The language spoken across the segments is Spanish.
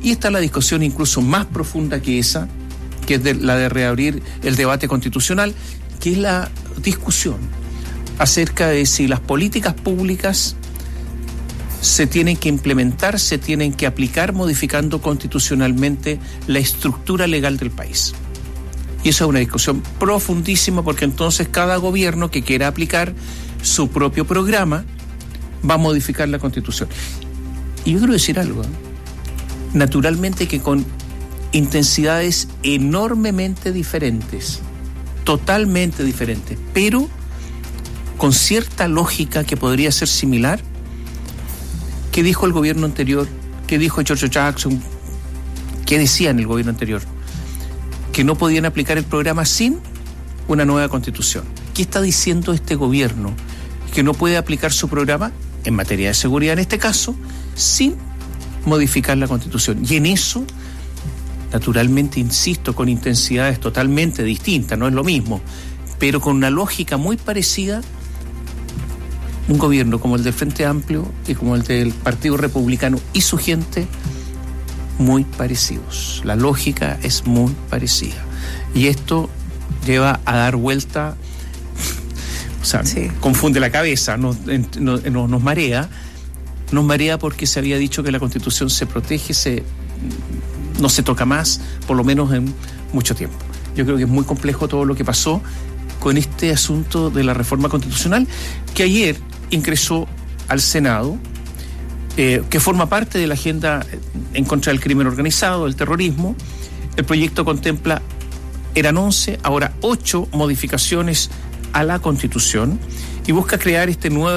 Y está la discusión incluso más profunda que esa, que es la de reabrir el debate constitucional, que es la discusión acerca de si las políticas públicas se tienen que implementar, se tienen que aplicar modificando constitucionalmente la estructura legal del país. Y eso es una discusión profundísima, porque entonces cada gobierno que quiera aplicar su propio programa va a modificar la Constitución. Y yo quiero decir algo, naturalmente que con intensidades enormemente diferentes, totalmente diferentes, pero con cierta lógica que podría ser similar. ¿Qué dijo el gobierno anterior? ¿Qué dijo George Jackson? ¿Qué decían el gobierno anterior? Que no podían aplicar el programa sin una nueva constitución. ¿Qué está diciendo este gobierno? Que no puede aplicar su programa, en materia de seguridad en este caso, sin modificar la constitución. Y en eso, naturalmente, insisto, con intensidades totalmente distintas, no es lo mismo, pero con una lógica muy parecida, un gobierno como el del Frente Amplio y como el del Partido Republicano y su gente, muy parecidos. La lógica es muy parecida. Y esto lleva a dar vuelta, o sea, sí, confunde la cabeza, nos marea. Nos marea porque se había dicho que la Constitución se protege, no se toca más, por lo menos en mucho tiempo. Yo creo que es muy complejo todo lo que pasó con este asunto de la reforma constitucional, que ayer ingresó al Senado, que forma parte de la agenda en contra del crimen organizado, del terrorismo. El proyecto contempla, eran 11, ahora 8 modificaciones a la Constitución, y busca crear este nuevo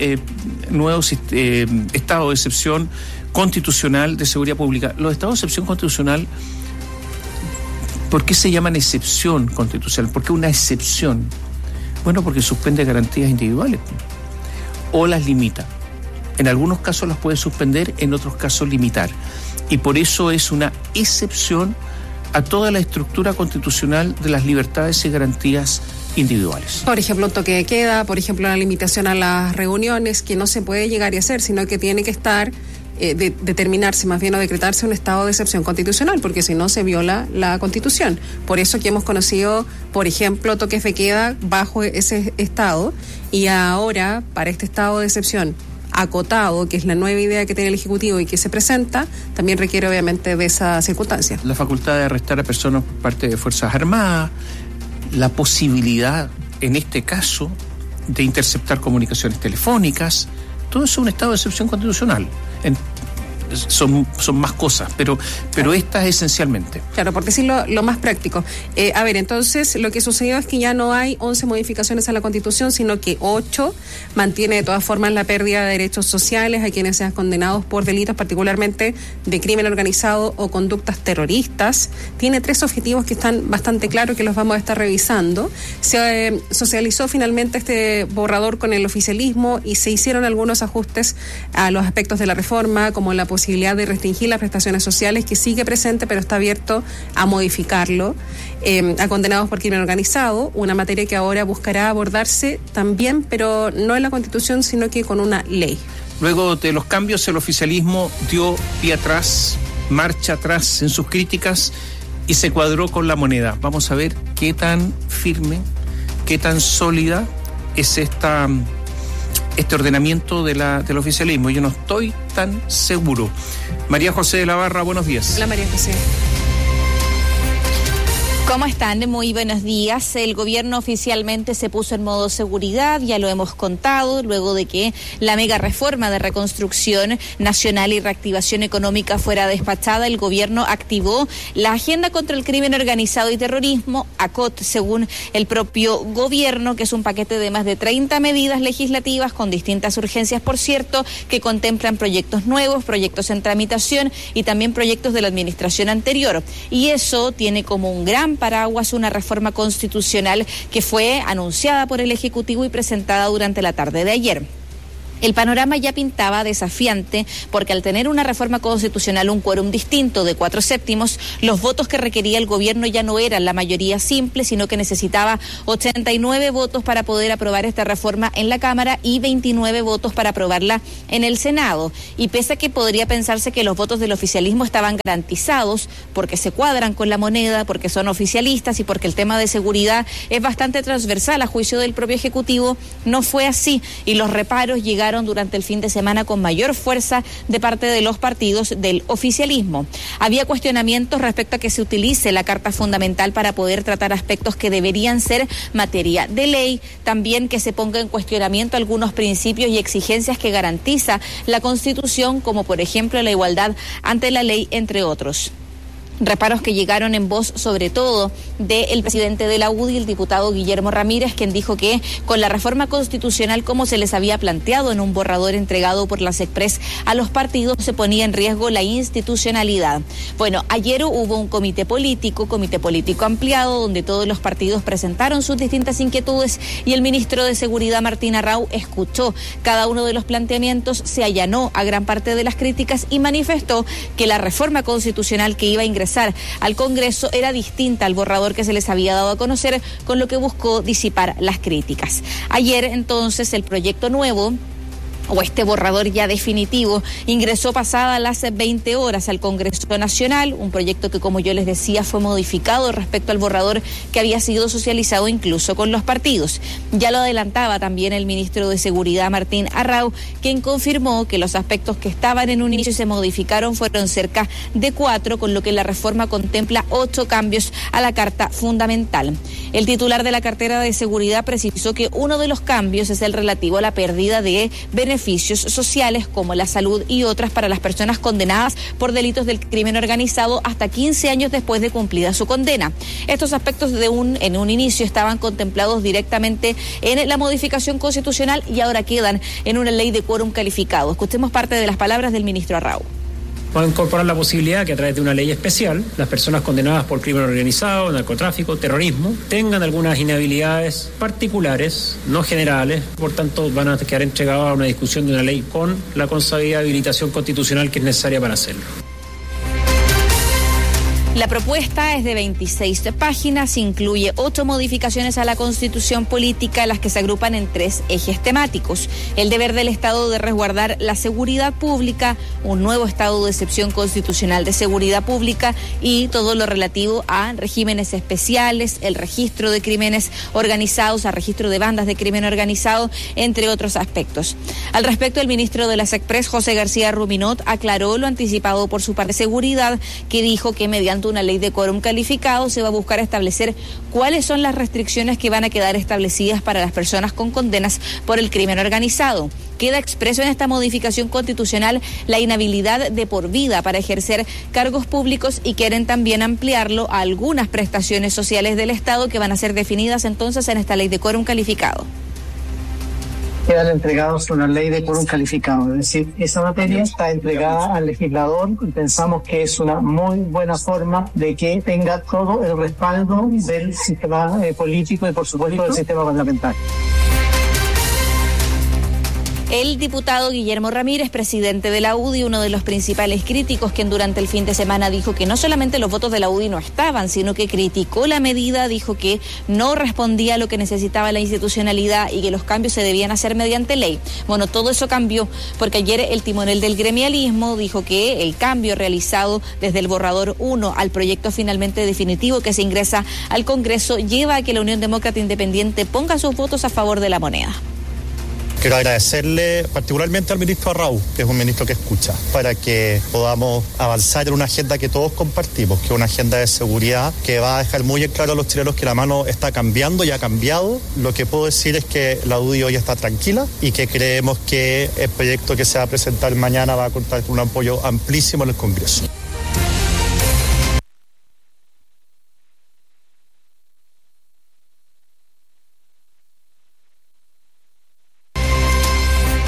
estado de excepción constitucional de seguridad pública. Los estados de excepción constitucional, ¿por qué se llaman excepción constitucional? ¿Por qué una excepción? Bueno, porque suspende garantías individuales o las limita. En algunos casos las puede suspender, en otros casos limitar. Y por eso es una excepción a toda la estructura constitucional de las libertades y garantías individuales. Por ejemplo, un toque de queda, por ejemplo, la limitación a las reuniones, que no se puede llegar y hacer, sino que tiene que estar, determinarse más bien o decretarse un estado de excepción constitucional, porque si no se viola la Constitución. Por eso que hemos conocido, por ejemplo, toques de queda bajo ese estado, y ahora, para este estado de excepción acotado, que es la nueva idea que tiene el Ejecutivo y que se presenta, también requiere obviamente de esa circunstancia. La facultad de arrestar a personas por parte de Fuerzas Armadas, la posibilidad, en este caso, de interceptar comunicaciones telefónicas, todo eso es un estado de excepción constitucional. Son más cosas, pero esta es esencialmente. Claro, por decirlo lo más práctico. A ver, entonces, lo que sucedió es que ya no hay 11 modificaciones a la Constitución, sino que 8 mantiene de todas formas la pérdida de derechos sociales a quienes sean condenados por delitos, particularmente de crimen organizado o conductas terroristas. Tiene 3 objetivos que están bastante claros, que los vamos a estar revisando. Se socializó finalmente este borrador con el oficialismo y se hicieron algunos ajustes a los aspectos de la reforma, como la posibilidad de restringir las prestaciones sociales, que sigue presente, pero está abierto a modificarlo, a condenados por crimen organizado, una materia que ahora buscará abordarse también, pero no en la Constitución, sino que con una ley. Luego de los cambios, el oficialismo dio pie atrás, marcha atrás en sus críticas y se cuadró con la moneda. Vamos a ver qué tan firme, qué tan sólida es este ordenamiento del oficialismo. Yo no estoy tan seguro. María José de la Barra, buenos días. Hola, María José. ¿Cómo están? Muy buenos días. El gobierno oficialmente se puso en modo seguridad, ya lo hemos contado, luego de que la mega reforma de reconstrucción nacional y reactivación económica fuera despachada. El gobierno activó la agenda contra el crimen organizado y terrorismo, ACOT, según el propio gobierno, que es un paquete de más de 30 medidas legislativas con distintas urgencias, por cierto, que contemplan proyectos nuevos, proyectos en tramitación y también proyectos de la administración anterior. Y eso tiene como un gran paraguas una reforma constitucional que fue anunciada por el Ejecutivo y presentada durante la tarde de ayer. El panorama ya pintaba desafiante porque al tener una reforma constitucional, un quórum distinto de 4/7, los votos que requería el gobierno ya no eran la mayoría simple, sino que necesitaba 89 votos para poder aprobar esta reforma en la Cámara y 29 votos para aprobarla en el Senado. Y pese a que podría pensarse que los votos del oficialismo estaban garantizados porque se cuadran con la moneda, porque son oficialistas y porque el tema de seguridad es bastante transversal a juicio del propio Ejecutivo, no fue así y los reparos llegaron durante el fin de semana con mayor fuerza de parte de los partidos del oficialismo. Había cuestionamientos respecto a que se utilice la Carta Fundamental para poder tratar aspectos que deberían ser materia de ley, también que se ponga en cuestionamiento algunos principios y exigencias que garantiza la Constitución, como por ejemplo la igualdad ante la ley, entre otros. Reparos que llegaron en voz sobre todo del presidente de la UDI, el diputado Guillermo Ramírez, quien dijo que con la reforma constitucional como se les había planteado en un borrador entregado por la SECPRES a los partidos se ponía en riesgo la institucionalidad. Bueno, ayer hubo un comité político ampliado donde todos los partidos presentaron sus distintas inquietudes y el ministro de Seguridad Martín Arrau escuchó cada uno de los planteamientos, se allanó a gran parte de las críticas y manifestó que la reforma constitucional que iba a ingresar al Congreso era distinta al borrador que se les había dado a conocer, con lo que buscó disipar las críticas. Ayer, entonces, el proyecto nuevo, o este borrador ya definitivo, ingresó pasadas las 20 horas al Congreso Nacional, un proyecto que, como yo les decía, fue modificado respecto al borrador que había sido socializado incluso con los partidos. Ya lo adelantaba también el ministro de Seguridad, Martín Arrau, quien confirmó que los aspectos que estaban en un inicio y se modificaron fueron cerca de 4, con lo que la reforma contempla 8 cambios a la Carta Fundamental. El titular de la cartera de Seguridad precisó que uno de los cambios es el relativo a la pérdida de beneficios sociales como la salud y otras para las personas condenadas por delitos del crimen organizado hasta 15 años después de cumplida su condena. Estos aspectos en un inicio estaban contemplados directamente en la modificación constitucional y ahora quedan en una ley de quórum calificado. Escuchemos parte de las palabras del ministro Arrau. Va a incorporar la posibilidad que a través de una ley especial las personas condenadas por crimen organizado, narcotráfico, terrorismo, tengan algunas inhabilidades particulares, no generales, por tanto van a quedar entregados a una discusión de una ley con la consabida habilitación constitucional que es necesaria para hacerlo. La propuesta es de 26 páginas, incluye 8 modificaciones a la Constitución política, las que se agrupan en 3 ejes temáticos: el deber del Estado de resguardar la seguridad pública, un nuevo estado de excepción constitucional de seguridad pública y todo lo relativo a regímenes especiales, el registro de crímenes organizados, a registro de bandas de crimen organizado, entre otros aspectos. Al respecto, el ministro de la SECPRES, José García Ruminot, aclaró lo anticipado por su parte de seguridad, que dijo que mediante una ley de quórum calificado se va a buscar establecer cuáles son las restricciones que van a quedar establecidas para las personas con condenas por el crimen organizado. Queda expreso en esta modificación constitucional la inhabilidad de por vida para ejercer cargos públicos y quieren también ampliarlo a algunas prestaciones sociales del Estado que van a ser definidas entonces en esta ley de quórum calificado. Quedan entregados una ley de quórum calificado, es decir, esa materia está entregada al legislador y pensamos que es una muy buena forma de que tenga todo el respaldo del sistema político y por supuesto del sistema parlamentario. El diputado Guillermo Ramírez, presidente de la UDI, uno de los principales críticos, quien durante el fin de semana dijo que no solamente los votos de la UDI no estaban, sino que criticó la medida, dijo que no respondía a lo que necesitaba la institucionalidad y que los cambios se debían hacer mediante ley. Bueno, todo eso cambió, porque ayer el timonel del gremialismo dijo que el cambio realizado desde el borrador 1 al proyecto finalmente definitivo que se ingresa al Congreso lleva a que la Unión Demócrata Independiente ponga sus votos a favor de la moneda. Quiero agradecerle particularmente al ministro Arrau, que es un ministro que escucha, para que podamos avanzar en una agenda que todos compartimos, que es una agenda de seguridad que va a dejar muy en claro a los chilenos que la mano está cambiando y ha cambiado. Lo que puedo decir es que la UDI hoy está tranquila y que creemos que el proyecto que se va a presentar mañana va a contar con un apoyo amplísimo en el Congreso.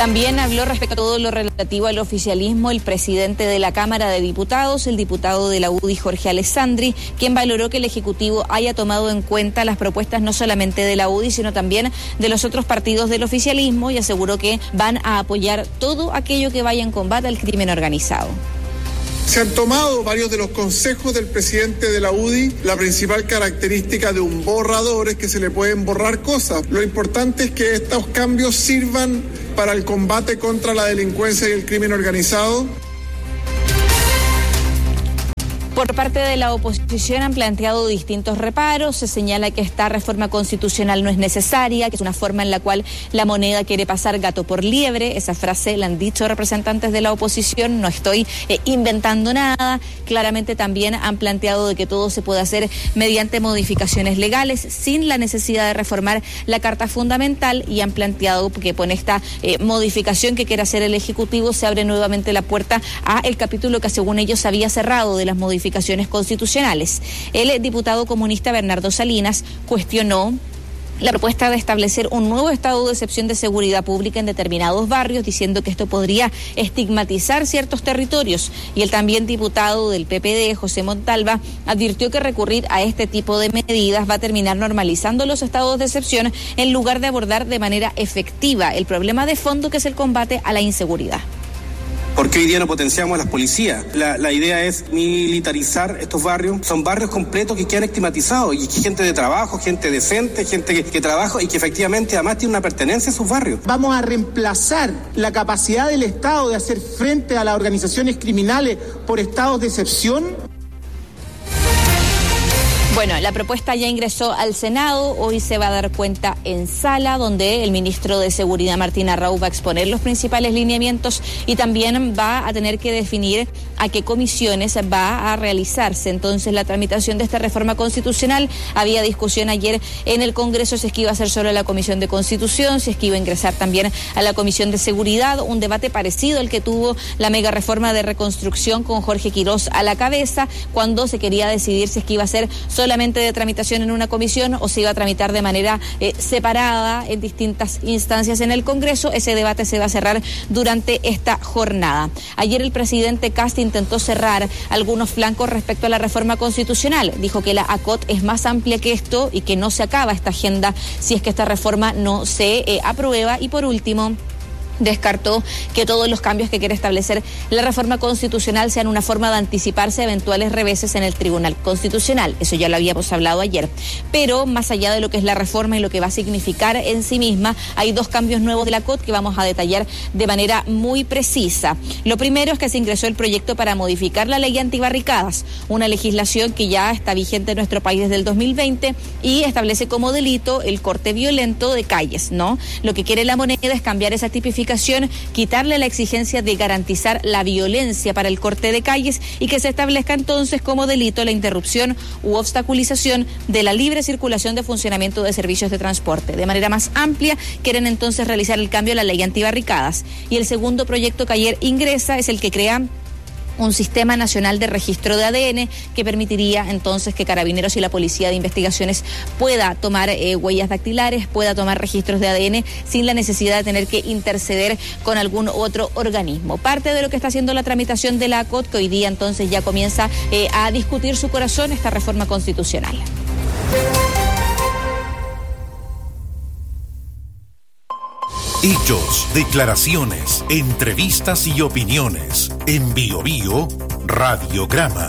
También habló respecto a todo lo relativo al oficialismo el presidente de la Cámara de Diputados, el diputado de la UDI, Jorge Alessandri, quien valoró que el Ejecutivo haya tomado en cuenta las propuestas no solamente de la UDI, sino también de los otros partidos del oficialismo, y aseguró que van a apoyar todo aquello que vaya en combate al crimen organizado. Se han tomado varios de los consejos del presidente de la UDI. La principal característica de un borrador es que se le pueden borrar cosas. Lo importante es que estos cambios sirvan para el combate contra la delincuencia y el crimen organizado. Por parte de la oposición han planteado distintos reparos. Se señala que esta reforma constitucional no es necesaria, que es una forma en la cual la moneda quiere pasar gato por liebre. Esa frase la han dicho representantes de la oposición, no estoy inventando nada. Claramente también han planteado de que todo se puede hacer mediante modificaciones legales, sin la necesidad de reformar la Carta Fundamental, y han planteado que con esta modificación que quiere hacer el Ejecutivo se abre nuevamente la puerta a el capítulo que según ellos había cerrado de las modificaciones constitucionales. El diputado comunista Bernardo Salinas cuestionó la propuesta de establecer un nuevo estado de excepción de seguridad pública en determinados barrios, diciendo que esto podría estigmatizar ciertos territorios. Y el también diputado del PPD, José Montalva, advirtió que recurrir a este tipo de medidas va a terminar normalizando los estados de excepción en lugar de abordar de manera efectiva el problema de fondo, que es el combate a la inseguridad. ¿Por qué hoy día no potenciamos a las policías? La idea es militarizar estos barrios. Son barrios completos que quedan estigmatizados, y gente de trabajo, gente decente, gente que trabaja y que efectivamente además tiene una pertenencia a sus barrios. Vamos a reemplazar la capacidad del Estado de hacer frente a las organizaciones criminales por estados de excepción. Bueno, la propuesta ya ingresó al Senado, hoy se va a dar cuenta en sala, donde el ministro de Seguridad, Martín Arrau, va a exponer los principales lineamientos y también va a tener que definir a qué comisiones va a realizarse entonces la tramitación de esta reforma constitucional. Había discusión ayer en el Congreso si es que iba a ser solo la Comisión de Constitución, si es que iba a ingresar también a la Comisión de Seguridad, un debate parecido al que tuvo la mega reforma de reconstrucción con Jorge Quirós a la cabeza, cuando se quería decidir si es que iba a ser solamente de tramitación en una comisión o se iba a tramitar de manera separada en distintas instancias en el Congreso. Ese debate se va a cerrar durante esta jornada. Ayer el presidente Kast intentó cerrar algunos flancos respecto a la reforma constitucional. Dijo que la ACOT es más amplia que esto y que no se acaba esta agenda si es que esta reforma no se aprueba. Y por último, descartó que todos los cambios que quiere establecer la reforma constitucional sean una forma de anticiparse a eventuales reveses en el Tribunal Constitucional. Eso ya lo habíamos hablado ayer. Pero más allá de lo que es la reforma y lo que va a significar en sí misma, hay dos cambios nuevos de la COT que vamos a detallar de manera muy precisa. Lo primero es que se ingresó el proyecto para modificar la ley antibarricadas, una legislación que ya está vigente en nuestro país desde el 2020 y establece como delito el corte violento de calles, ¿no? Lo que quiere la moneda es cambiar esa tipificación, quitarle la exigencia de garantizar la violencia para el corte de calles y que se establezca entonces como delito la interrupción u obstaculización de la libre circulación de funcionamiento de servicios de transporte. De manera más amplia, quieren entonces realizar el cambio a la ley antibarricadas. Y el segundo proyecto que ayer ingresa es el que crea un sistema nacional de registro de ADN que permitiría entonces que Carabineros y la Policía de Investigaciones pueda tomar huellas dactilares, pueda tomar registros de ADN sin la necesidad de tener que interceder con algún otro organismo. Parte de lo que está haciendo la tramitación de la ACOT, que hoy día entonces ya comienza a discutir su corazón esta reforma constitucional. Hechos, declaraciones, entrevistas y opiniones. En Bio Bio, Radiograma.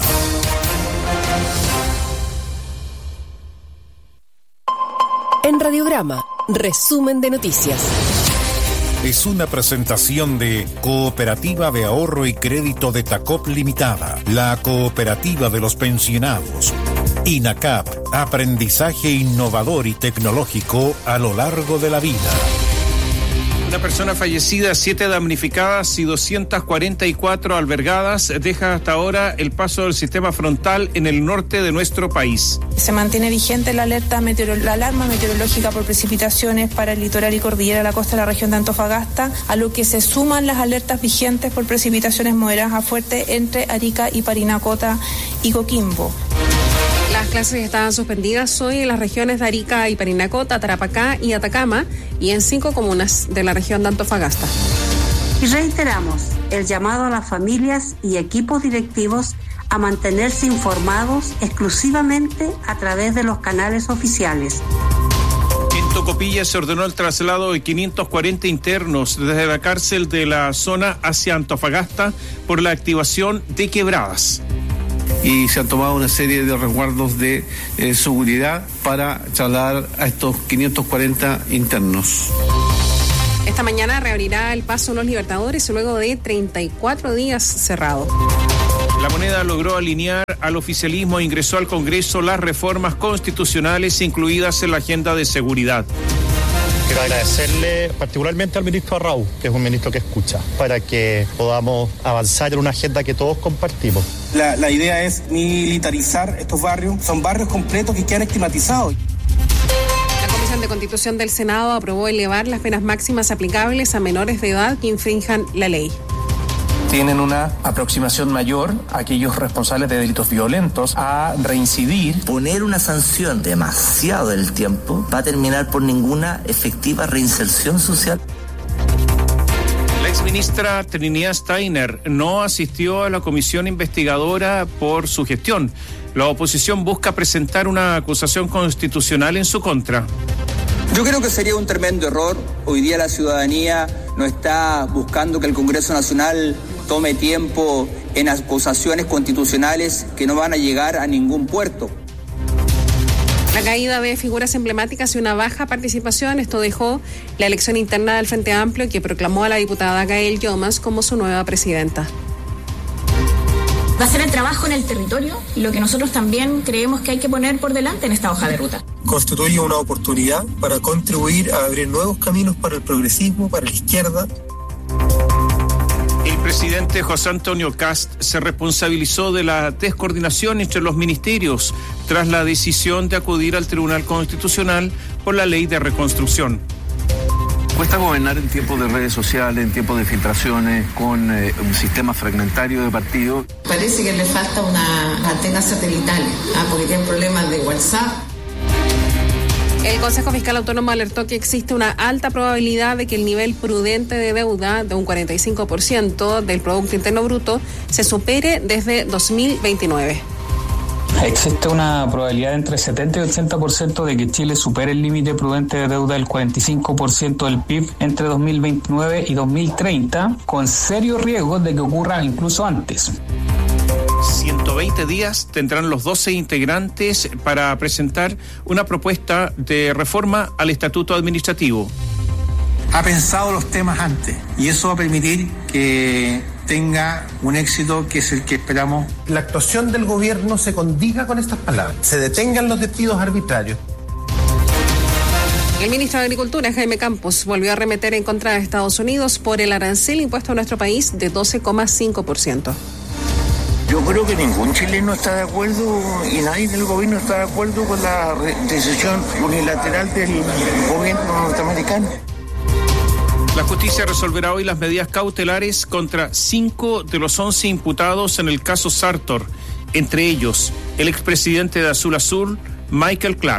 En Radiograma, resumen de noticias. Es una presentación de Cooperativa de Ahorro y Crédito de Tacop Limitada, la cooperativa de los pensionados. INACAP, aprendizaje innovador y tecnológico a lo largo de la vida. Una persona fallecida, 7 damnificadas y 244 albergadas deja hasta ahora el paso del sistema frontal en el norte de nuestro país. Se mantiene vigente la alerta la alarma meteorológica por precipitaciones para el litoral y cordillera de la costa de la región de Antofagasta, a lo que se suman las alertas vigentes por precipitaciones moderadas a fuertes entre Arica y Parinacota y Coquimbo. Las clases estaban suspendidas hoy en las regiones de Arica y Parinacota, Tarapacá y Atacama y en 5 comunas de la región de Antofagasta. Y reiteramos el llamado a las familias y equipos directivos a mantenerse informados exclusivamente a través de los canales oficiales. En Tocopilla se ordenó el traslado de 540 internos desde la cárcel de la zona hacia Antofagasta por la activación de quebradas. Y se han tomado una serie de resguardos de seguridad para trasladar a estos 540 internos. Esta mañana reabrirá el paso Los Libertadores luego de 34 días cerrado. La Moneda logró alinear al oficialismo e ingresó al Congreso las reformas constitucionales incluidas en la agenda de seguridad. Quiero agradecerle particularmente al ministro Arrau, que es un ministro que escucha, para que podamos avanzar en una agenda que todos compartimos. La idea es militarizar estos barrios. Son barrios completos que quedan estigmatizados. La Comisión de Constitución del Senado aprobó elevar las penas máximas aplicables a menores de edad que infrinjan la ley. Tienen una aproximación mayor a aquellos responsables de delitos violentos a reincidir. Poner una sanción demasiado del tiempo va a terminar por ninguna efectiva reinserción social. La exministra Trinidad Steiner no asistió a la comisión investigadora por su gestión. La oposición busca presentar una acusación constitucional en su contra. Yo creo que sería un tremendo error. Hoy día la ciudadanía no está buscando que el Congreso Nacional tome tiempo en acusaciones constitucionales que no van a llegar a ningún puerto. La caída de figuras emblemáticas y una baja participación, esto dejó la elección interna del Frente Amplio, que proclamó a la diputada Gael Llomas como su nueva presidenta. Va a ser el trabajo en el territorio, lo que nosotros también creemos que hay que poner por delante en esta hoja de ruta. Constituye una oportunidad para contribuir a abrir nuevos caminos para el progresismo, para la izquierda. El presidente José Antonio Kast se responsabilizó de la descoordinación entre los ministerios tras la decisión de acudir al Tribunal Constitucional por la ley de reconstrucción. Cuesta gobernar en tiempos de redes sociales, en tiempos de filtraciones, con un sistema fragmentario de partidos. Parece que le falta una antena satelital, porque tiene problemas de WhatsApp. El Consejo Fiscal Autónomo alertó que existe una alta probabilidad de que el nivel prudente de deuda de un 45% del Producto Interno Bruto se supere desde 2029. Existe una probabilidad de entre 70 y 80% de que Chile supere el límite prudente de deuda del 45% del PIB entre 2029 y 2030, con serios riesgos de que ocurra incluso antes. 120 días tendrán los 12 integrantes para presentar una propuesta de reforma al Estatuto Administrativo. Ha pensado los temas antes y eso va a permitir que tenga un éxito que es el que esperamos. La actuación del gobierno se condiga con estas palabras, se detengan los despidos arbitrarios. El ministro de Agricultura, Jaime Campos, volvió a arremeter en contra de Estados Unidos por el arancel impuesto a nuestro país de 12,5%. Yo creo que ningún chileno está de acuerdo y nadie del gobierno está de acuerdo con la decisión unilateral del gobierno norteamericano. La justicia resolverá hoy las medidas cautelares contra 5 de los 11 imputados en el caso Sartor, entre ellos el expresidente de Azul Azul, Michael Clark.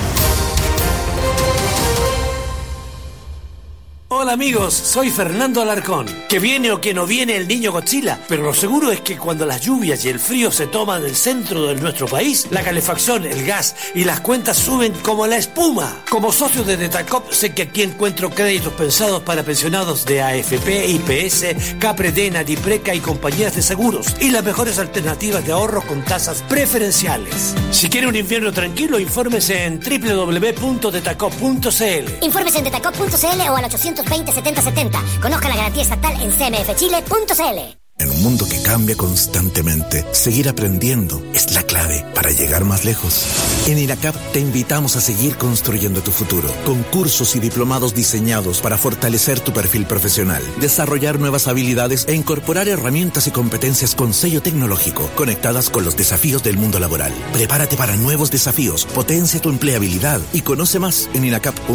Hola amigos, soy Fernando Alarcón. Que viene o que no viene el niño Godzilla, pero lo seguro es que cuando las lluvias y el frío se toman el centro de nuestro país, la calefacción, el gas y las cuentas suben como la espuma. Como socio de Detacop sé que aquí encuentro créditos pensados para pensionados de AFP, IPS, Capredena, Dipreca y compañías de seguros y las mejores alternativas de ahorro con tasas preferenciales. Si quiere un invierno tranquilo, infórmese en www.detacop.cl. Infórmese en detacop.cl o al 820-7070. Conozca la garantía estatal en cmfchile.cl. En un mundo que cambia constantemente, seguir aprendiendo es la clave para llegar más lejos. En INACAP te invitamos a seguir construyendo tu futuro, con cursos y diplomados diseñados para fortalecer tu perfil profesional, desarrollar nuevas habilidades e incorporar herramientas y competencias con sello tecnológico, conectadas con los desafíos del mundo laboral. Prepárate para nuevos desafíos, potencia tu empleabilidad y conoce más en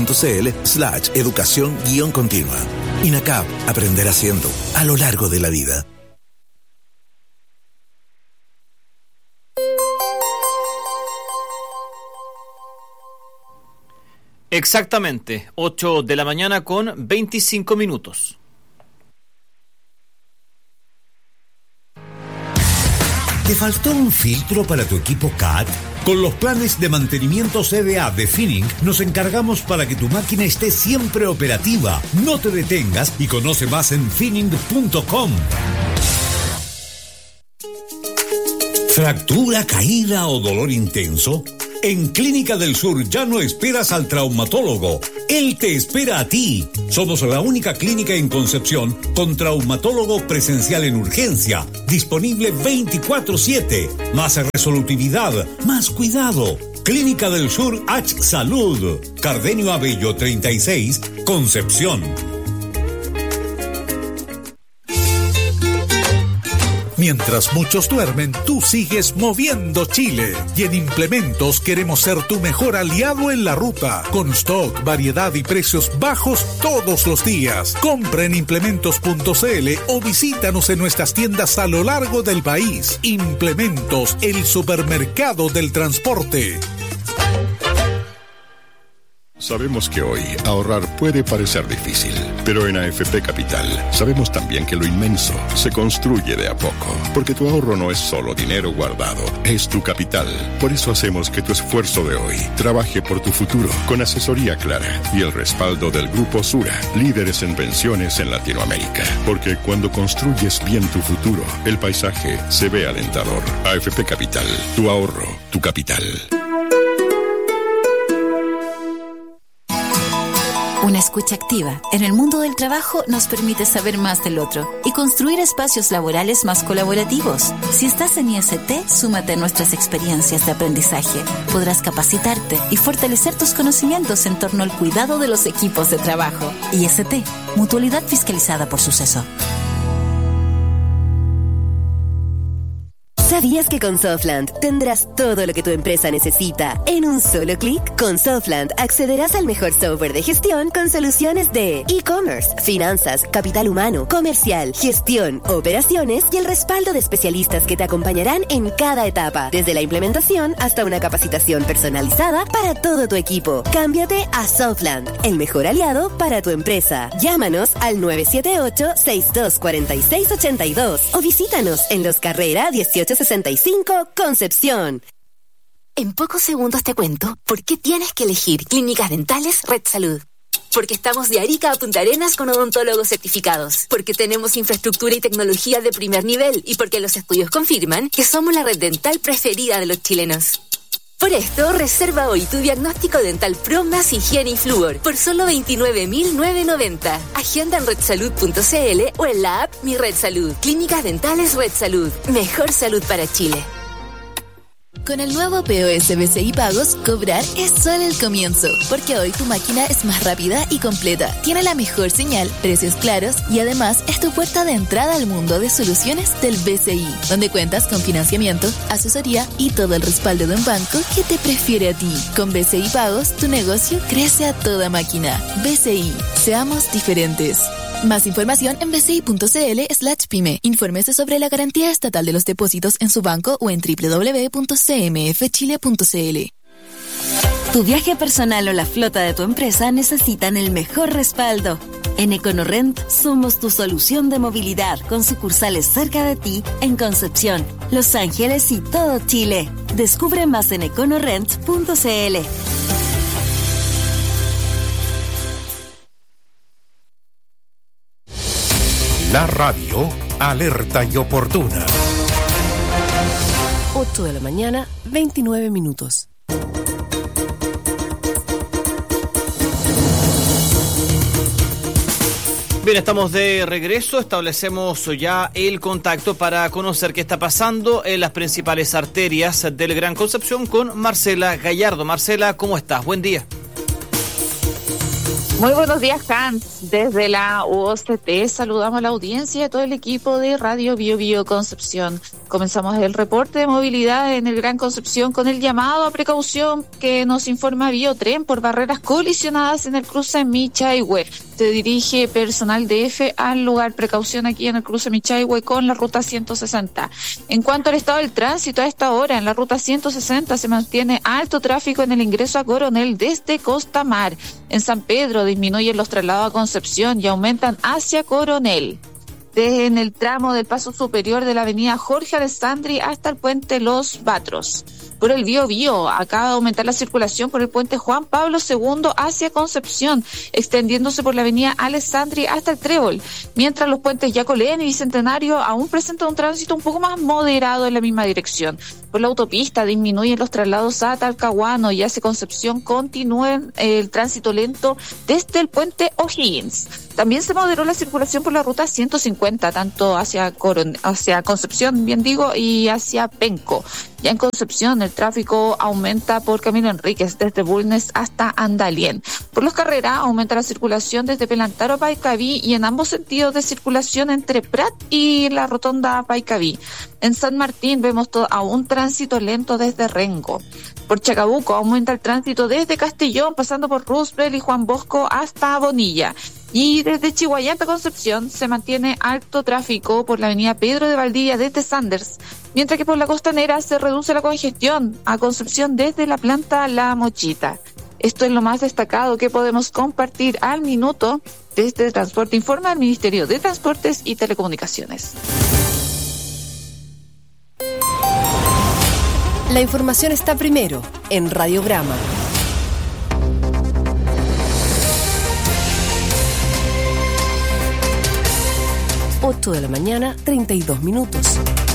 inacap.cl/educación-continua. INACAP, aprender haciendo, a lo largo de la vida. Exactamente, 8 de la mañana con 25 minutos. ¿Te faltó un filtro para tu equipo CAT? Con los planes de mantenimiento CDA de Finning nos encargamos para que tu máquina esté siempre operativa. No te detengas y conoce más en finning.com. ¿Fractura, caída o dolor intenso? En Clínica del Sur ya no esperas al traumatólogo. Él te espera a ti. Somos la única clínica en Concepción con traumatólogo presencial en urgencia. Disponible 24/7. Más resolutividad, más cuidado. Clínica del Sur H Salud. Cardenio Abello 36, Concepción. Mientras muchos duermen, tú sigues moviendo Chile. Y en Implementos queremos ser tu mejor aliado en la ruta. Con stock, variedad y precios bajos todos los días. Compra en implementos.cl o visítanos en nuestras tiendas a lo largo del país. Implementos, el supermercado del transporte. Sabemos que hoy ahorrar puede parecer difícil, pero en AFP Capital sabemos también que lo inmenso se construye de a poco, porque tu ahorro no es solo dinero guardado, es tu capital. Por eso hacemos que tu esfuerzo de hoy trabaje por tu futuro, con asesoría clara y el respaldo del Grupo Sura, líderes en pensiones en Latinoamérica. Porque cuando construyes bien tu futuro, el paisaje se ve alentador. AFP Capital, tu ahorro, tu capital. Una escucha activa en el mundo del trabajo nos permite saber más del otro y construir espacios laborales más colaborativos. Si estás en IST, súmate a nuestras experiencias de aprendizaje. Podrás capacitarte y fortalecer tus conocimientos en torno al cuidado de los equipos de trabajo. IST, Mutualidad fiscalizada por Suceso. ¿Sabías que con Softland tendrás todo lo que tu empresa necesita en un solo clic? Con Softland accederás al mejor software de gestión con soluciones de e-commerce, finanzas, capital humano, comercial, gestión, operaciones y el respaldo de especialistas que te acompañarán en cada etapa, desde la implementación hasta una capacitación personalizada para todo tu equipo. Cámbiate a Softland, el mejor aliado para tu empresa. Llámanos al 978-624682 o visítanos en Los Carrera 1865, Concepción. En pocos segundos te cuento por qué tienes que elegir Clínicas Dentales Red Salud. Porque estamos de Arica a Punta Arenas con odontólogos certificados. Porque tenemos infraestructura y tecnología de primer nivel. Y porque los estudios confirman que somos la red dental preferida de los chilenos. Por esto, reserva hoy tu diagnóstico dental Pro más higiene y flúor por solo 29.990. Agenda en redsalud.cl o en la app Mi Red Salud. Clínicas Dentales Red Salud. Mejor salud para Chile. Con el nuevo POS BCI Pagos, cobrar es solo el comienzo, porque hoy tu máquina es más rápida y completa, tiene la mejor señal, precios claros y además es tu puerta de entrada al mundo de soluciones del BCI, donde cuentas con financiamiento, asesoría y todo el respaldo de un banco que te prefiere a ti. Con BCI Pagos, tu negocio crece a toda máquina. BCI, seamos diferentes. Más información en bci.cl/pyme. Infórmese sobre la garantía estatal de los depósitos en su banco o en www.cmfchile.cl. Tu viaje personal o la flota de tu empresa necesitan el mejor respaldo. En EconoRent somos tu solución de movilidad con sucursales cerca de ti en Concepción, Los Ángeles y todo Chile. Descubre más en econorent.cl. La radio alerta y oportuna. 8 de la mañana, 29 minutos. Bien, estamos de regreso, establecemos ya el contacto para conocer qué está pasando en las principales arterias del Gran Concepción con Marcela Gallardo. Marcela, ¿cómo estás? Buen día. Muy buenos días, Hans. Desde la UOCT saludamos a la audiencia y a todo el equipo de Radio Bio Bio Concepción. Comenzamos el reporte de movilidad en el Gran Concepción con el llamado a precaución que nos informa Biotren por barreras colisionadas en el cruce Michaihue. Se dirige personal de EFE al lugar. Precaución aquí en el cruce Michaihue con la ruta 160. En cuanto al estado del tránsito, a esta hora en la ruta 160 se mantiene alto tráfico en el ingreso a Coronel desde Costa Mar. En San Pedro disminuyen los traslados a Concepción y aumentan hacia Coronel. en el tramo del paso superior de la avenida Jorge Alessandri hasta el puente Los Batros. Por el Biobío, acaba de aumentar la circulación por el puente Juan Pablo II hacia Concepción, extendiéndose por la avenida Alessandri hasta el Trébol, mientras los puentes Yacolén y Bicentenario aún presentan un tránsito un poco más moderado en la misma dirección. Por la autopista disminuyen los traslados a Talcahuano y hacia Concepción continúa el tránsito lento desde el puente O'Higgins. También se moderó la circulación por la ruta 150, tanto hacia Concepción, bien digo, y hacia Penco. Ya en Concepción el tráfico aumenta por Camilo Enríquez desde Bulnes hasta Andalien. Por los Carreras aumenta la circulación desde Pelantaro a Paicaví y en ambos sentidos de circulación entre Prat y la rotonda Paicaví. En San Martín vemos aún tránsito lento desde Rengo. Por Chacabuco aumenta el tránsito desde Castellón pasando por Roosevelt y Juan Bosco hasta Bonilla. Y desde Chihuayante a Concepción se mantiene alto tráfico por la avenida Pedro de Valdivia desde Sanders, mientras que por la costanera se reduce la congestión a Concepción desde la planta La Mochita. Esto es lo más destacado que podemos compartir al minuto desde Transporte Informa, el Ministerio de Transportes y Telecomunicaciones. La información está primero en Radiograma. 8 de la mañana, 32 minutos.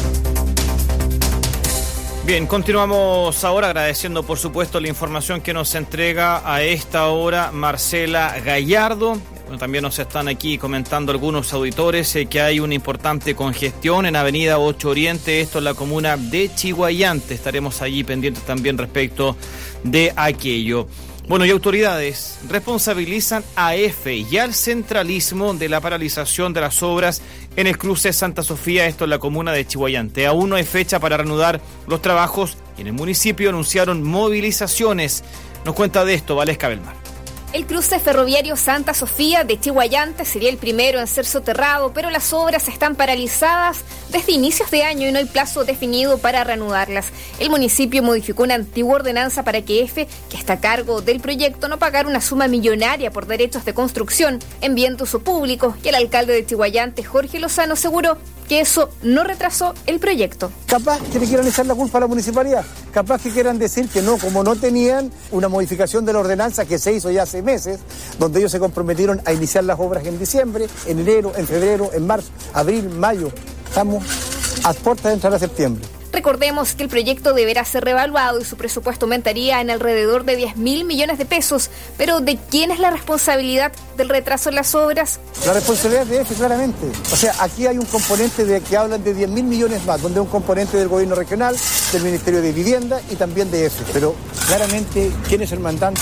Bien, continuamos ahora agradeciendo por supuesto la información que nos entrega a esta hora Marcela Gallardo. Bueno, también nos están aquí comentando algunos auditores que hay una importante congestión en Avenida 8 Oriente, esto en la comuna de Chihuayante. Estaremos allí pendientes también respecto de aquello. Bueno, y autoridades responsabilizan a EFE y al centralismo de la paralización de las obras en el cruce Santa Sofía, esto en la comuna de Chihuayante. Aún no hay fecha para reanudar los trabajos y en el municipio anunciaron movilizaciones. Nos cuenta de esto Valesca Belmar. El cruce ferroviario Santa Sofía de Chihuayante sería el primero en ser soterrado, pero las obras están paralizadas desde inicios de año y no hay plazo definido para reanudarlas. El municipio modificó una antigua ordenanza para que EFE, que está a cargo del proyecto, no pagara una suma millonaria por derechos de construcción en bien de uso público, y el alcalde de Chihuayante, Jorge Lozano, aseguró que eso no retrasó el proyecto. Capaz que le quieran echar la culpa a la municipalidad, capaz que quieran decir que no, como no tenían una modificación de la ordenanza que se hizo ya hace meses, donde ellos se comprometieron a iniciar las obras en diciembre, en enero, en febrero, en marzo, abril, mayo. Estamos a puertas de entrar a septiembre. Recordemos que el proyecto deberá ser reevaluado y su presupuesto aumentaría en alrededor de 10.000 millones de pesos. Pero ¿de quién es la responsabilidad del retraso en las obras? La responsabilidad de EFE, claramente. O sea, aquí hay un componente de que hablan de 10.000 millones más, donde hay un componente del gobierno regional, del Ministerio de Vivienda y también de EFE. Pero claramente, ¿quién es el mandante?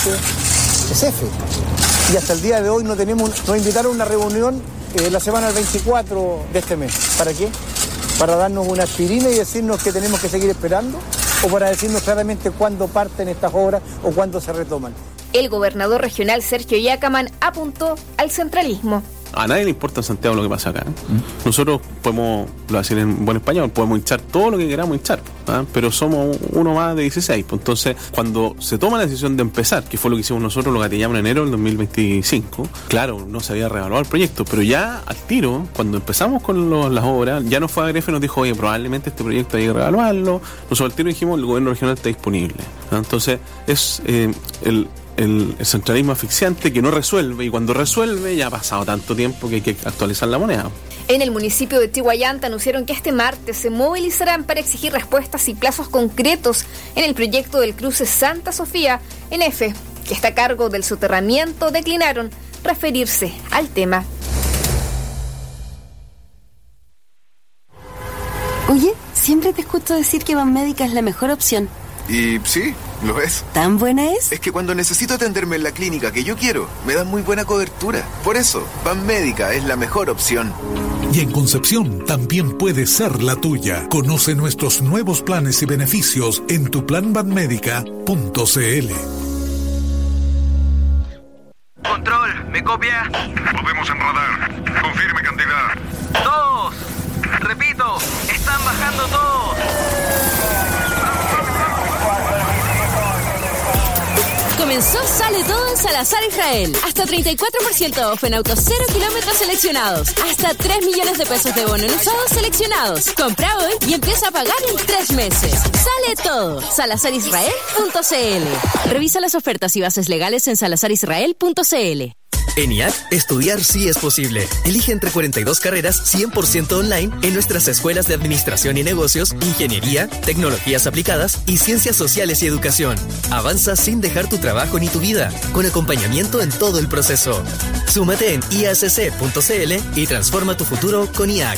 Es EFE. Y hasta el día de hoy nos invitaron a una reunión la semana del 24 de este mes. ¿Para qué? ¿Para darnos una aspirina y decirnos que tenemos que seguir esperando? ¿O para decirnos claramente cuándo parten estas obras o cuándo se retoman? El gobernador regional Sergio Yacaman apuntó al centralismo. A nadie le importa en Santiago lo que pasa acá. Nosotros podemos, lo voy a decir en buen español, podemos hinchar todo lo que queramos hinchar, pero somos uno más de 16. Entonces, cuando se toma la decisión de empezar, que fue lo que hicimos nosotros, lo gatillamos en enero del 2025, claro, no se había reevaluado el proyecto, pero ya al tiro, cuando empezamos con las obras, ya nos fue a Grefe y nos dijo, oye, probablemente este proyecto hay que reevaluarlo. Nosotros al tiro dijimos, el gobierno regional está disponible. Entonces, es el centralismo asfixiante que no resuelve, y cuando resuelve ya ha pasado tanto tiempo que hay que actualizar la moneda. En el municipio de Chihuayante anunciaron que este martes se movilizarán para exigir respuestas y plazos concretos en el proyecto del cruce Santa Sofía. En EFE, que está a cargo del soterramiento, declinaron referirse al tema. Oye, siempre te escucho decir que Banmédica es la mejor opción. Y sí, lo es. ¿Tan buena es? Es que cuando necesito atenderme en la clínica que yo quiero, me dan muy buena cobertura. Por eso, Banmédica es la mejor opción. Y en Concepción también puede ser la tuya. Conoce nuestros nuevos planes y beneficios en tuplanbanmedica.cl. Control, ¿me copia? Podemos en radar. Confirme cantidad. 2. Repito, están bajando todos. Comenzó Sale Todo en Salazar Israel. Hasta 34% off en autos 0 kilómetros seleccionados. Hasta 3 millones de pesos de bono en usados seleccionados. Compra hoy y empieza a pagar en 3 meses. Sale todo. SalazarIsrael.cl. Revisa las ofertas y bases legales en SalazarIsrael.cl. En IAC, estudiar sí es posible. Elige entre 42 carreras 100% online en nuestras escuelas de Administración y Negocios, Ingeniería, Tecnologías Aplicadas y Ciencias Sociales y Educación. Avanza sin dejar tu trabajo ni tu vida, con acompañamiento en todo el proceso. Súmate en iacc.cl y transforma tu futuro con IAC.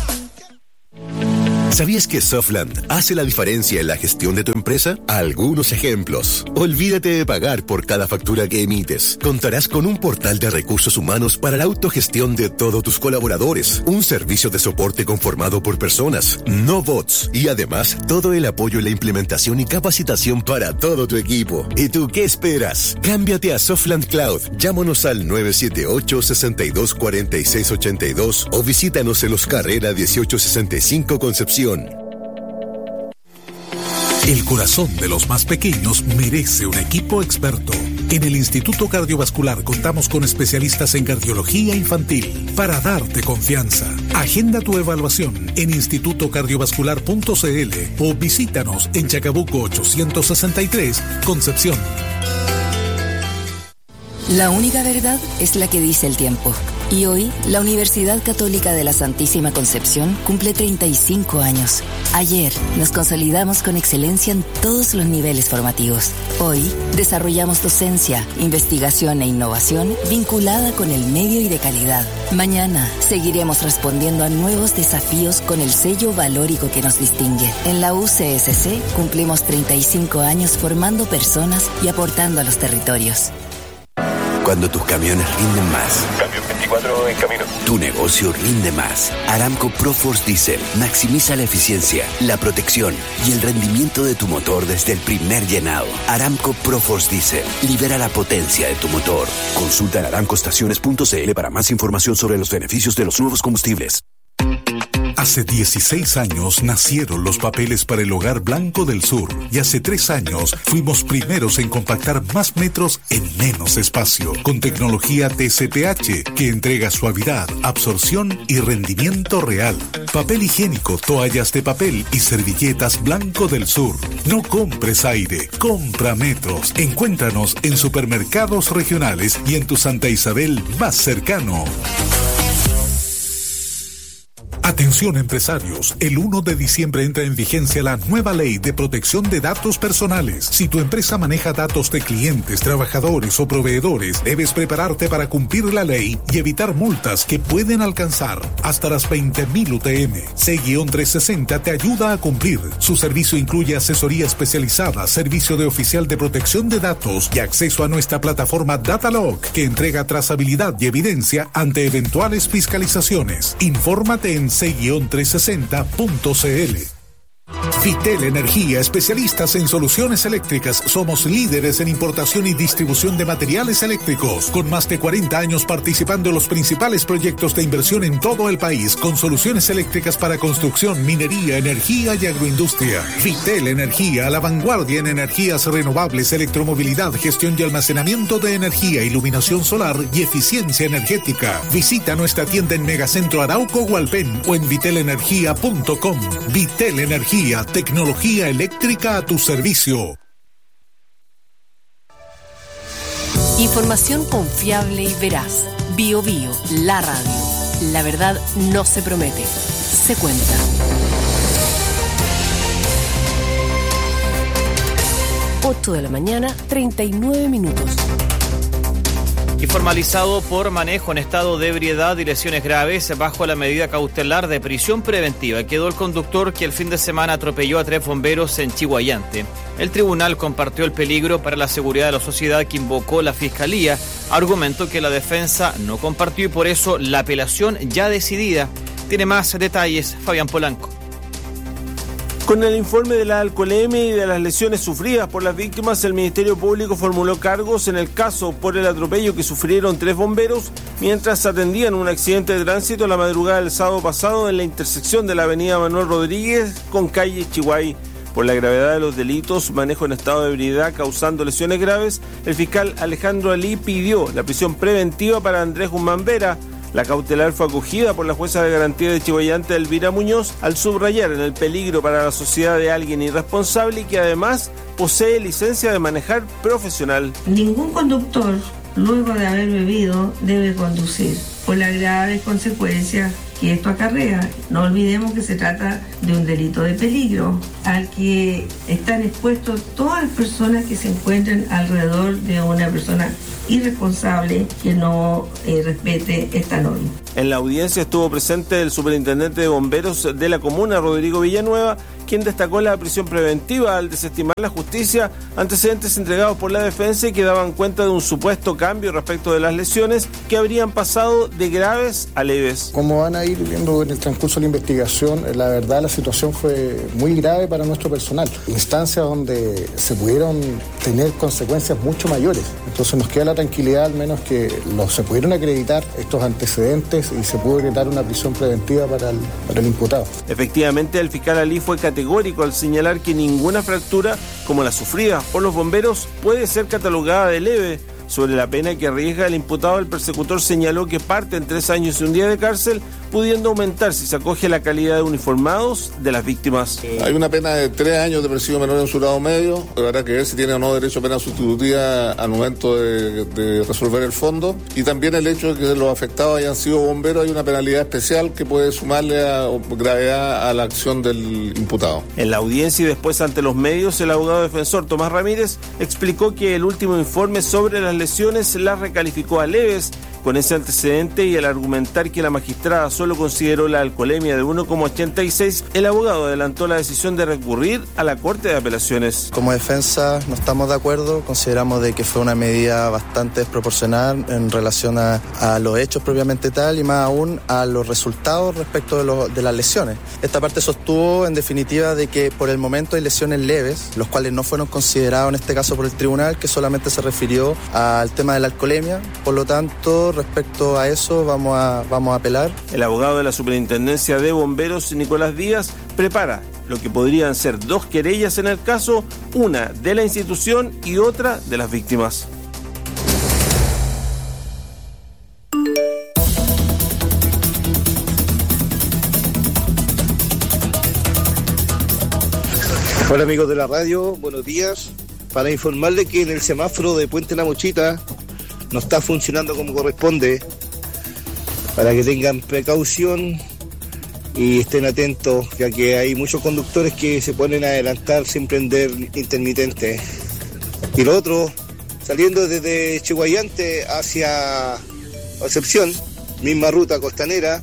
¿Sabías que Softland hace la diferencia en la gestión de tu empresa? Algunos ejemplos. Olvídate de pagar por cada factura que emites. Contarás con un portal de recursos humanos para la autogestión de todos tus colaboradores. Un servicio de soporte conformado por personas, no bots. Y además, todo el apoyo en la implementación y capacitación para todo tu equipo. ¿Y tú qué esperas? Cámbiate a Softland Cloud. Llámanos al 978-624682 o visítanos en Los Carrera 1865 Concepción. El corazón de los más pequeños merece un equipo experto. En el Instituto Cardiovascular contamos con especialistas en cardiología infantil para darte confianza. Agenda tu evaluación en institutocardiovascular.cl o visítanos en Chacabuco 863, Concepción. La única verdad es la que dice el tiempo. Y hoy, la Universidad Católica de la Santísima Concepción cumple 35 años. Ayer, nos consolidamos con excelencia en todos los niveles formativos. Hoy, desarrollamos docencia, investigación e innovación vinculada con el medio y de calidad. Mañana, seguiremos respondiendo a nuevos desafíos con el sello valórico que nos distingue. En la UCSC, cumplimos 35 años formando personas y aportando a los territorios. Cuando tus camiones rinden más. Camión 24 en camino. Tu negocio rinde más. Aramco ProForce Diesel maximiza la eficiencia, la protección y el rendimiento de tu motor desde el primer llenado. Aramco ProForce Diesel libera la potencia de tu motor. Consulta en aramcoestaciones.cl para más información sobre los beneficios de los nuevos combustibles. Hace 16 años nacieron los papeles para el Hogar Blanco del Sur y hace 3 años fuimos primeros en compactar más metros en menos espacio con tecnología TCPH que entrega suavidad, absorción y rendimiento real. Papel higiénico, toallas de papel y servilletas Blanco del Sur. No compres aire, compra metros. Encuéntranos en supermercados regionales y en tu Santa Isabel más cercano. Atención empresarios, el 1 de diciembre entra en vigencia la nueva ley de protección de datos personales. Si tu empresa maneja datos de clientes, trabajadores o proveedores, debes prepararte para cumplir la ley y evitar multas que pueden alcanzar hasta las 20.000 UTM. C-360 te ayuda a cumplir. Su servicio incluye asesoría especializada, servicio de oficial de protección de datos y acceso a nuestra plataforma Datalog, que entrega trazabilidad y evidencia ante eventuales fiscalizaciones. Infórmate en c-360.cl. Vitel Energía, especialistas en soluciones eléctricas. Somos líderes en importación y distribución de materiales eléctricos, con más de 40 años participando en los principales proyectos de inversión en todo el país, con soluciones eléctricas para construcción, minería, energía y agroindustria. Vitel Energía, a la vanguardia en energías renovables, electromovilidad, gestión y almacenamiento de energía, iluminación solar y eficiencia energética. Visita nuestra tienda en Megacentro Arauco Hualpén o en vitelenergia.com. Vitel Energía, tecnología eléctrica a tu servicio. Información confiable y veraz. Bio Bio, la radio. La verdad no se promete, se cuenta. Ocho de la mañana, 39 minutos. Y formalizado por manejo en estado de ebriedad y lesiones graves bajo la medida cautelar de prisión preventiva, quedó el conductor que el fin de semana atropelló a 3 bomberos en Chihuayante. El tribunal compartió el peligro para la seguridad de la sociedad que invocó la Fiscalía, argumento que la defensa no compartió y por eso la apelación ya decidida. Tiene más detalles Fabián Polanco. Con el informe de la alcoholemia y de las lesiones sufridas por las víctimas, el Ministerio Público formuló cargos en el caso por el atropello que sufrieron 3 bomberos mientras atendían un accidente de tránsito la madrugada del sábado pasado en la intersección de la avenida Manuel Rodríguez con calle Chihuay. Por la gravedad de los delitos, manejo en estado de ebriedad causando lesiones graves, el fiscal Alejandro Alí pidió la prisión preventiva para Andrés Guzmán Vera. La cautelar fue acogida por la jueza de garantía de Chillán, Elvira Muñoz, al subrayar en el peligro para la sociedad de alguien irresponsable y que además posee licencia de manejar profesional. Ningún conductor, luego de haber bebido, debe conducir, por las graves consecuencias que esto acarrea. No olvidemos que se trata de un delito de peligro al que están expuestos todas las personas que se encuentran alrededor de una persona irresponsable que no respete esta norma. En la audiencia estuvo presente el superintendente de bomberos de la comuna, Rodrigo Villanueva, quien destacó la prisión preventiva al desestimar la justicia antecedentes entregados por la defensa y que daban cuenta de un supuesto cambio respecto de las lesiones que habrían pasado de graves a leves. Como van a ir viendo en el transcurso de la investigación, la verdad la situación fue muy grave para nuestro personal. Instancias donde se pudieron tener consecuencias mucho mayores. Entonces nos queda la tranquilidad al menos que se pudieron acreditar estos antecedentes y se pudo decretar una prisión preventiva para el imputado. Efectivamente, el fiscal Alí fue categórico al señalar que ninguna fractura como la sufrida por los bomberos puede ser catalogada de leve. Sobre la pena que arriesga el imputado, el persecutor señaló que parte en 3 años y 1 día de cárcel, pudiendo aumentar si se acoge la calidad de uniformados de las víctimas. Hay una pena de 3 años de presidio menor en su grado medio, habrá que ver si tiene o no derecho a pena sustitutiva al momento de resolver el fondo, y también el hecho de que los afectados hayan sido bomberos, hay una penalidad especial que puede sumarle a gravedad a la acción del imputado. En la audiencia y después ante los medios, el abogado defensor Tomás Ramírez explicó que el último informe sobre las lesiones las recalificó a leves con ese antecedente, y al argumentar que la magistrada solo consideró la alcoholemia de 1,86, el abogado adelantó la decisión de recurrir a la Corte de Apelaciones. Como defensa no estamos de acuerdo, consideramos de que fue una medida bastante desproporcional en relación a los hechos propiamente tal y más aún a los resultados respecto de las lesiones. Esta parte sostuvo en definitiva de que por el momento hay lesiones leves, los cuales no fueron considerados en este caso por el tribunal, que solamente se refirió al tema de la alcoholemia. Por lo tanto, respecto a eso vamos a apelar. El abogado de la Superintendencia de Bomberos, Nicolás Díaz, prepara lo que podrían ser 2 querellas en el caso, una de la institución y otra de las víctimas. Hola amigos de la radio, buenos días. Para informarles que en el semáforo de Puente La Mochita no está funcionando como corresponde, para que tengan precaución y estén atentos, ya que hay muchos conductores que se ponen a adelantar sin prender intermitente. Y lo otro, saliendo desde Chillán hacia Concepción, misma ruta costanera,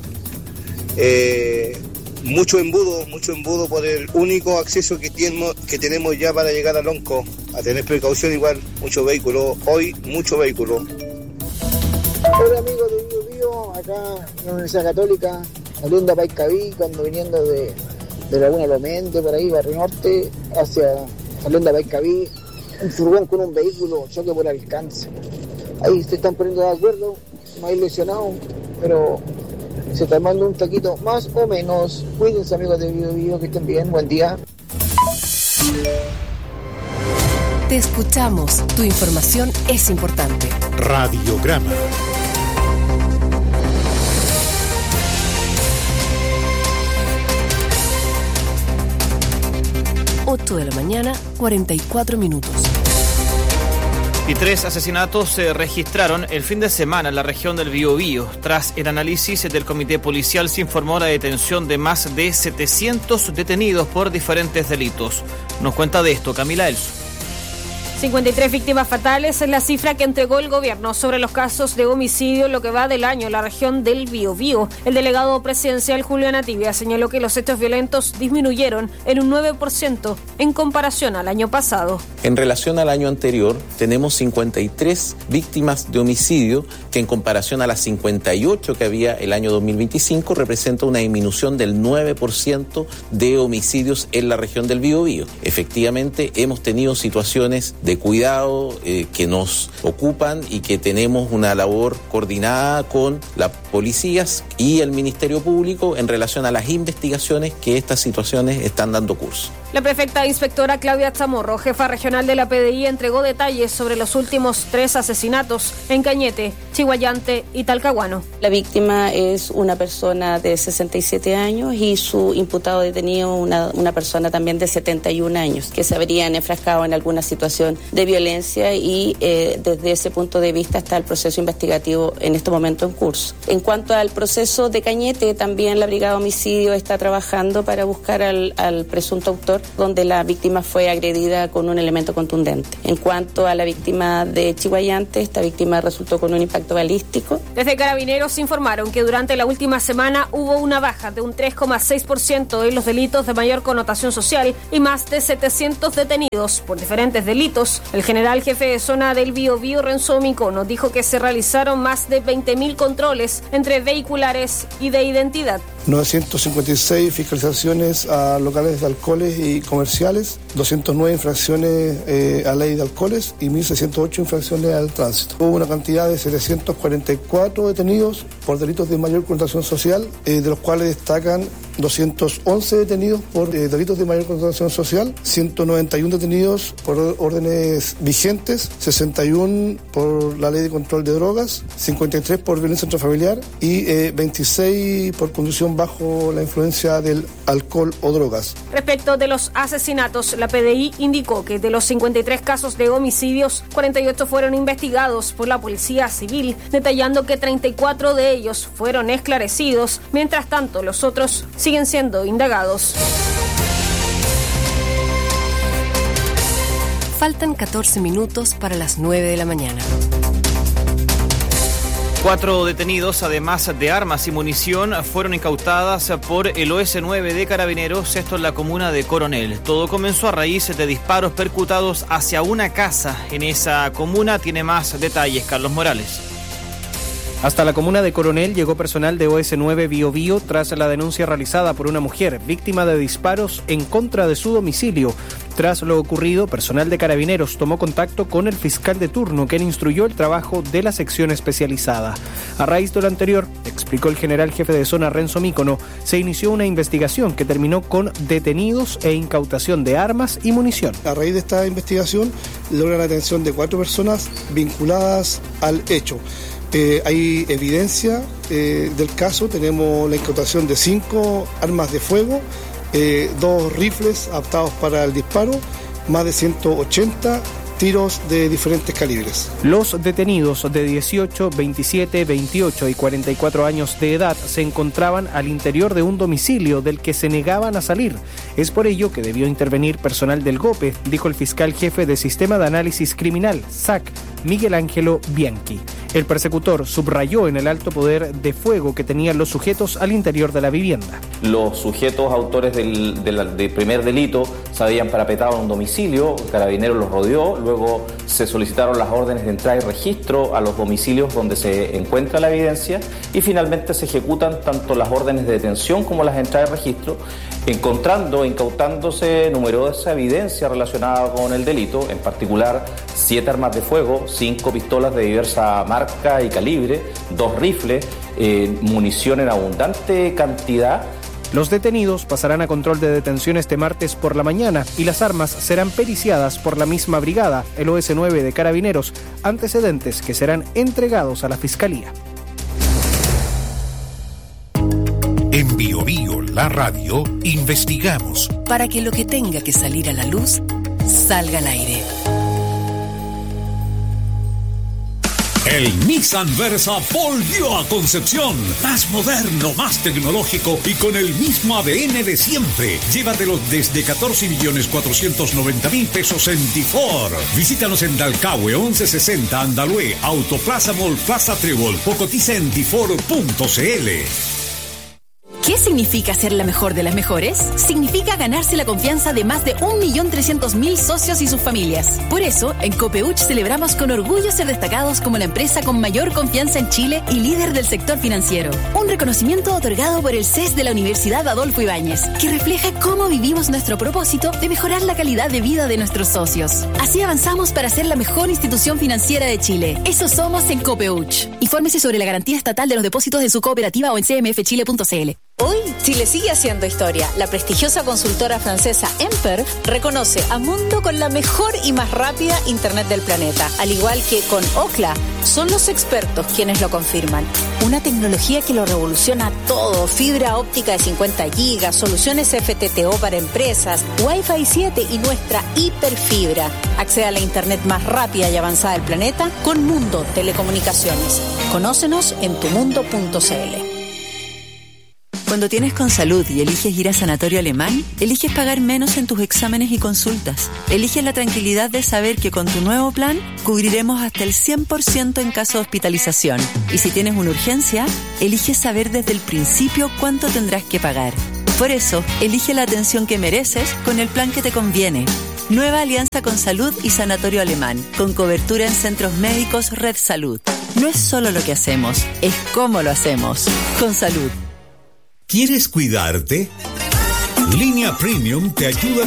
mucho embudo por el único acceso que tenemos ya para llegar a Lonco. A tener precaución igual, mucho vehículo, hoy mucho vehículo. Hola amigos de Bio Bio, acá en la Universidad Católica, saliendo a Paicaví, cuando viniendo de Laguna Lomente, por ahí, Barrio Norte, saliendo a Paicaví, un furgón con un vehículo, choque por alcance. Ahí se están poniendo de acuerdo, no hay lesionado, pero se está armando un taquito más o menos. Cuídense amigos de Bio Bio, que estén bien, buen día. Te escuchamos, tu información es importante. Radiograma. Ocho de la mañana, 44 minutos. Y 3 asesinatos se registraron el fin de semana en la región del Biobío. Tras el análisis del comité policial, se informó la detención de más de 700 detenidos por diferentes delitos. Nos cuenta de esto Camila Elso. 53 víctimas fatales es la cifra que entregó el gobierno sobre los casos de homicidio en lo que va del año en la región del Biobío. El delegado presidencial Julio Nativia señaló que los hechos violentos disminuyeron en un 9% en comparación al año pasado. En relación al año anterior, tenemos 53 víctimas de homicidio, que en comparación a las 58 que había el año 2025, representa una disminución del 9% de homicidios en la región del Biobío. Efectivamente, hemos tenido situaciones de cuidado que nos ocupan y que tenemos una labor coordinada con la policías y el Ministerio Público en relación a las investigaciones que estas situaciones están dando curso. La prefecta inspectora Claudia Chamorro, jefa regional de la PDI, entregó detalles sobre los últimos 3 asesinatos en Cañete, Chiguayante y Talcahuano. La víctima es una persona de 67 años y su imputado detenido una persona también de 71 años que se habrían enfrascado en alguna situación de violencia y desde ese punto de vista está el proceso investigativo en este momento en curso. En cuanto al proceso de Cañete, también la Brigada de Homicidio está trabajando para buscar al presunto autor, donde la víctima fue agredida con un elemento contundente. En cuanto a la víctima de Chiguayante, esta víctima resultó con un impacto balístico. Desde Carabineros informaron que durante la última semana hubo una baja de un 3,6% en los delitos de mayor connotación social y más de 700 detenidos por diferentes delitos. El general jefe de zona del Biobío, Renzo Micono, dijo que se realizaron más de 20.000 controles entre vehiculares y de identidad. 956 fiscalizaciones a locales de alcoholes y comerciales, 209 infracciones a ley de alcoholes y 1.608 infracciones al tránsito. Hubo una cantidad de 744 detenidos por delitos de mayor connotación social, de los cuales destacan 211 detenidos por delitos de mayor connotación social, 191 detenidos por órdenes vigentes, 61 por la ley de control de drogas, 53 por violencia intrafamiliar y 26 por conducción bajo la influencia del alcohol o drogas. Respecto de los asesinatos, la PDI indicó que de los 53 casos de homicidios, 48 fueron investigados por la Policía Civil, detallando que 34 de ellos fueron esclarecidos, mientras tanto los otros siguen siendo indagados. Faltan 14 minutos para las 9 de la mañana. 4 detenidos, además de armas y munición, fueron incautadas por el OS9 de Carabineros, esto en la comuna de Coronel. Todo comenzó a raíz de disparos percutados hacia una casa en esa comuna. Tiene más detalles Carlos Morales. Hasta la comuna de Coronel llegó personal de OS9 Biobío tras la denuncia realizada por una mujer víctima de disparos en contra de su domicilio. Tras lo ocurrido, personal de Carabineros tomó contacto con el fiscal de turno, quien instruyó el trabajo de la sección especializada. A raíz de lo anterior, explicó el general jefe de zona Renzo Micono, se inició una investigación que terminó con detenidos e incautación de armas y munición. A raíz de esta investigación, logra la detención de 4 personas vinculadas al hecho. Hay evidencia del caso, tenemos la incautación de 5 armas de fuego, 2 rifles adaptados para el disparo, más de 180 tiros de diferentes calibres. Los detenidos de 18, 27, 28 y 44 años de edad se encontraban al interior de un domicilio del que se negaban a salir. Es por ello que debió intervenir personal del GOPE, dijo el fiscal jefe de Sistema de Análisis Criminal, SAC, Miguel Ángelo Bianchi. El persecutor subrayó en el alto poder de fuego que tenían los sujetos al interior de la vivienda. Los sujetos autores del primer delito se habían parapetado en un domicilio, Carabineros los rodeó, luego se solicitaron las órdenes de entrada y registro a los domicilios donde se encuentra la evidencia y finalmente se ejecutan tanto las órdenes de detención como las entradas y registro, incautándose numerosa evidencia relacionada con el delito, en particular 7 armas de fuego, 5 pistolas de diversa marca y calibre, 2 rifles, munición en abundante cantidad. Los detenidos pasarán a control de detención este martes por la mañana y las armas serán periciadas por la misma brigada, el OS9 de Carabineros, antecedentes que serán entregados a la Fiscalía. En Bio Bio, la radio, investigamos para que lo que tenga que salir a la luz salga al aire. El Nissan Versa volvió a Concepción. Más moderno, más tecnológico y con el mismo ADN de siempre. Llévatelo desde 14.490.000 pesos en Tifor. Visítanos en Dalcahue 1160 Andalue, Autoplaza Mall Plaza Trébol o cotiza en tifor.cl. ¿Qué significa ser la mejor de las mejores? Significa ganarse la confianza de más de 1.300.000 socios y sus familias. Por eso, en Copeuch celebramos con orgullo ser destacados como la empresa con mayor confianza en Chile y líder del sector financiero. Un reconocimiento otorgado por el CES de la Universidad Adolfo Ibáñez, que refleja cómo vivimos nuestro propósito de mejorar la calidad de vida de nuestros socios. Así avanzamos para ser la mejor institución financiera de Chile. Eso somos en Copeuch. Infórmese sobre la garantía estatal de los depósitos de su cooperativa o en cmfchile.cl. Hoy, Chile sigue haciendo historia. La prestigiosa consultora francesa Emper reconoce a Mundo con la mejor y más rápida Internet del planeta. Al igual que con Ookla, son los expertos quienes lo confirman. Una tecnología que lo revoluciona todo. Fibra óptica de 50 gigas, soluciones FTTO para empresas, Wi-Fi 7 y nuestra hiperfibra. Accede a la Internet más rápida y avanzada del planeta con Mundo Telecomunicaciones. Conócenos en tumundo.cl. Cuando tienes Consalud y eliges ir a Sanatorio Alemán, eliges pagar menos en tus exámenes y consultas. Eliges la tranquilidad de saber que con tu nuevo plan cubriremos hasta el 100% en caso de hospitalización. Y si tienes una urgencia, eliges saber desde el principio cuánto tendrás que pagar. Por eso, elige la atención que mereces con el plan que te conviene. Nueva alianza con Salud y Sanatorio Alemán, con cobertura en centros médicos Red Salud. No es solo lo que hacemos, es cómo lo hacemos. Con Salud. ¿Quieres cuidarte? Línea Premium te ayuda